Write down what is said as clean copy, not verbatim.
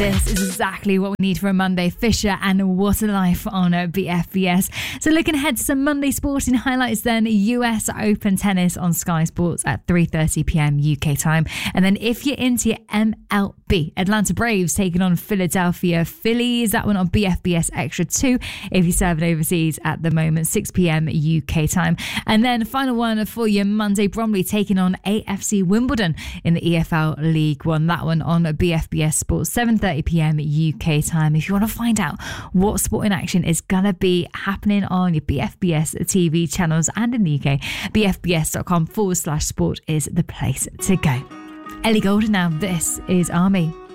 this is exactly what we need for a Monday. Fisher and What a Life on BFBS. So looking ahead to some Monday sporting highlights then. US Open tennis on Sky Sports at 3:30pm UK time. And then if you're into your MLB, Atlanta Braves taking on Philadelphia Phillies. That one on BFBS Extra 2 if you're serving overseas at the moment, 6pm UK time. And then final one for your Monday, Bromley taking on AFC Wimbledon in the EFL League One. That one on BFBS Sports, 7:30pm UK time. If you want to find out what sporting action is going to be happening on your BFBS TV channels and in the UK, bfbs.com/sport is the place to go. Ellie Goulding now, this is Army.